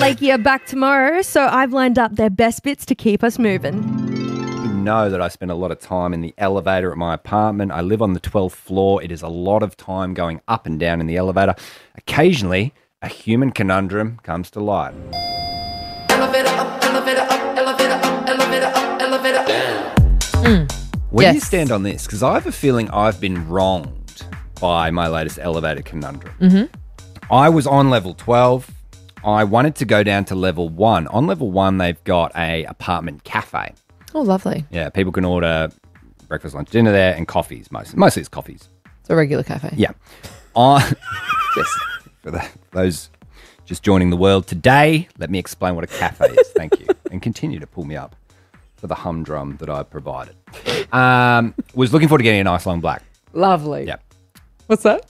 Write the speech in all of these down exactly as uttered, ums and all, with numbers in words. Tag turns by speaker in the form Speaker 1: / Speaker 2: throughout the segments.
Speaker 1: Blakey are back tomorrow, so I've lined up their best bits to keep us moving.
Speaker 2: You know that I spend a lot of time in the elevator at my apartment. I live on the twelfth floor. It is a lot of time going up and down in the elevator. Occasionally, a human conundrum comes to light.
Speaker 3: Elevator up, elevator up, elevator up, elevator up, elevator down.
Speaker 1: Mm.
Speaker 2: Where
Speaker 1: Yes.
Speaker 2: do you stand on this? Because I have a feeling I've been wronged by my latest elevator conundrum.
Speaker 1: Mm-hmm.
Speaker 2: I was on level twelve. I wanted to go down to level one. On level one, they've got a apartment cafe.
Speaker 1: Oh, lovely.
Speaker 2: Yeah, people can order breakfast, lunch, dinner there, and coffees. Most, mostly it's coffees.
Speaker 1: It's a regular cafe.
Speaker 2: Yeah. I, yes, for the, those just joining the world today, let me explain what a cafe is. Thank you. And continue to pull me up for the humdrum that I provided. Um, was looking forward to getting a nice long black.
Speaker 1: Lovely.
Speaker 2: Yeah.
Speaker 1: What's that?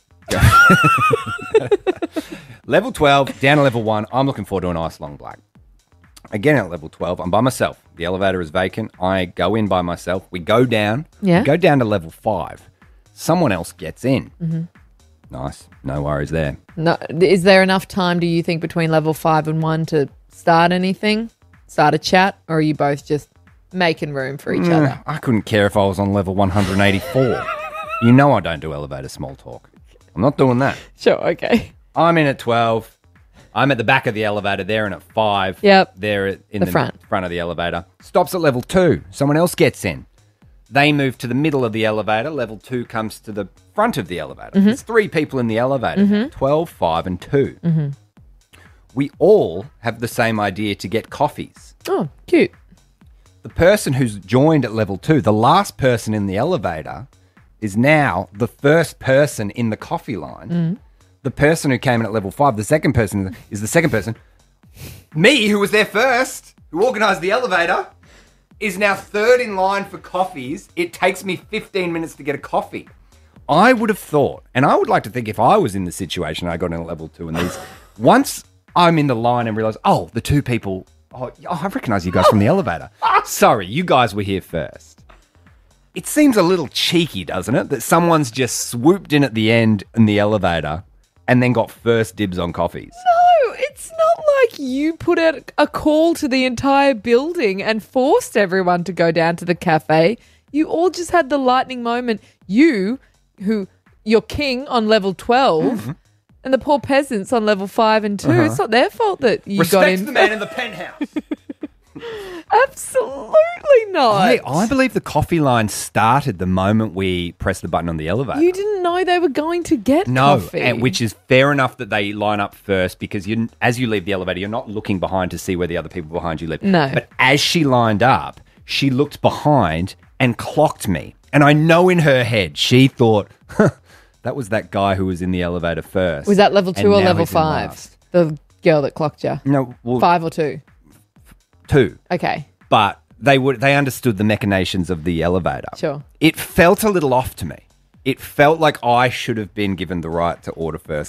Speaker 2: Level twelve, down to level one. I'm looking forward to a nice long black. Again, at level twelve, I'm by myself. The elevator is vacant. I go in by myself. We go down.
Speaker 1: Yeah.
Speaker 2: We go down to level five. Someone else gets in.
Speaker 1: Mm-hmm.
Speaker 2: Nice. No worries there.
Speaker 1: No, is there enough time, do you think, between level five and one to start anything? Start a chat? Or are you both just making room for each
Speaker 2: Mm,
Speaker 1: other?
Speaker 2: I couldn't care if I was on level one hundred eighty-four. You know I don't do elevator small talk. I'm not doing that.
Speaker 1: Sure, okay.
Speaker 2: I'm in at twelve. I'm at the back of the elevator. They're in at five.
Speaker 1: Yep.
Speaker 2: They're at- in
Speaker 1: The
Speaker 2: the,
Speaker 1: front.
Speaker 2: front of the elevator. Stops at level two. Someone else gets in. They move to the middle of the elevator. Level two comes to the front of the elevator.
Speaker 1: Mm-hmm.
Speaker 2: There's three people in the elevator. twelve, five, and two.
Speaker 1: Mm-hmm.
Speaker 2: We all have the same idea to get coffees.
Speaker 1: Oh, cute.
Speaker 2: The person who's joined at level two, the last person in the elevator, is now the first person in the coffee line.
Speaker 1: Mm.
Speaker 2: The person who came in at level five, the second person is the second person. Me, who was there first, who organised the elevator, is now third in line for coffees. It takes me fifteen minutes to get a coffee. I would have thought, and I would like to think if I was in the situation, I got in at level two and these, once I'm in the line and realise, oh, the two people, oh, I recognise you guys from the elevator. Sorry, you guys were here first. It seems a little cheeky, doesn't it, that someone's just swooped in at the end in the elevator and then got first dibs on coffees.
Speaker 1: No, it's not like you put out a call to the entire building and forced everyone to go down to the cafe. You all just had the lightning moment. You, who, you're king on level twelve,
Speaker 2: Mm-hmm.
Speaker 1: and the poor peasants on level five and two.
Speaker 2: Uh-huh.
Speaker 1: It's not their fault that you
Speaker 2: Respect
Speaker 1: got in.
Speaker 2: the man in the penthouse.
Speaker 1: Absolutely not.
Speaker 2: I, I believe the coffee line started the moment we pressed the button on the elevator.
Speaker 1: You didn't know they were going to get
Speaker 2: No,
Speaker 1: coffee.
Speaker 2: and, which is fair enough that they line up first because you, as you leave the elevator, you're not looking behind to see where the other people behind you live.
Speaker 1: No.
Speaker 2: But as she lined up, she looked behind and clocked me. And I know in her head, she thought, huh, that was that guy who was in the elevator first.
Speaker 1: Was that level two
Speaker 2: and
Speaker 1: or
Speaker 2: now
Speaker 1: level
Speaker 2: he's in
Speaker 1: five?
Speaker 2: last.
Speaker 1: The girl that clocked you.
Speaker 2: No, well,
Speaker 1: Five or two?
Speaker 2: two.
Speaker 1: Okay,
Speaker 2: But they would they understood the machinations of the elevator.
Speaker 1: sure.
Speaker 2: It felt a little off to me. It felt like I should have been given the right to order first